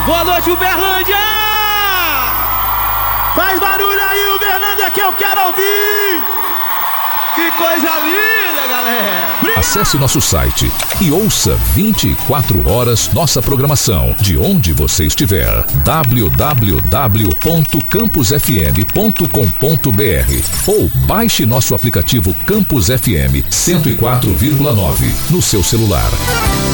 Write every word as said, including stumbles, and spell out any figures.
Boa noite, Uberlândia! Faz barulho aí, Uberlândia, que eu quero ouvir! Que coisa linda, galera! Acesse nosso site e ouça vinte e quatro horas nossa programação de onde você estiver. w w w ponto campus f m ponto com ponto b r ou baixe nosso aplicativo Campus F M cento e quatro vírgula nove no seu celular.